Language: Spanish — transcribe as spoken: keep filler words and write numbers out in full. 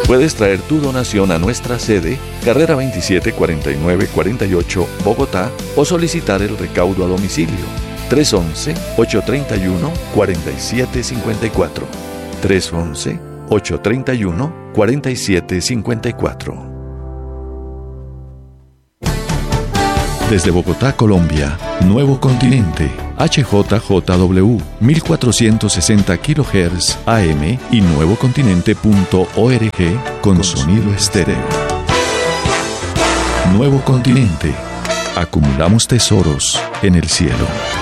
Puedes traer tu donación a nuestra sede, carrera veintisiete cuarenta y nueve cuarenta y ocho, Bogotá, o solicitar el recaudo a domicilio. tres once, ocho treinta y uno, cuarenta y siete cincuenta y cuatro. tres once, ocho treinta y uno, cuarenta y siete cincuenta y cuatro. Desde Bogotá, Colombia, Nuevo Continente, H J J W, mil cuatrocientos sesenta kilohertz A M y nuevocontinente punto org con sonido estéreo. Nuevo Continente. Acumulamos tesoros en el cielo.